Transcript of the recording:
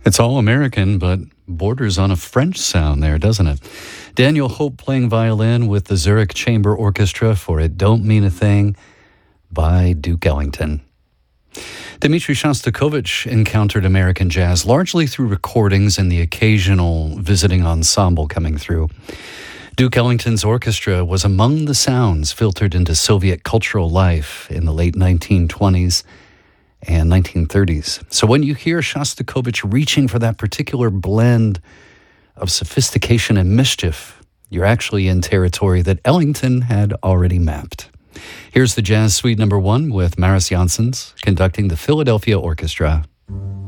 It's all American, but borders on a French sound there, doesn't it? Daniel Hope playing violin with the Zurich Chamber Orchestra for It Don't Mean a Thing by Duke Ellington. Dmitri Shostakovich encountered American jazz largely through recordings and the occasional visiting ensemble coming through. Duke Ellington's orchestra was among the sounds filtered into Soviet cultural life in the late 1920s and 1930s. So when you hear Shostakovich reaching for that particular blend of sophistication and mischief, you're actually in territory that Ellington had already mapped. Here's the Jazz Suite number 1 with Maris Janssens conducting the Philadelphia Orchestra.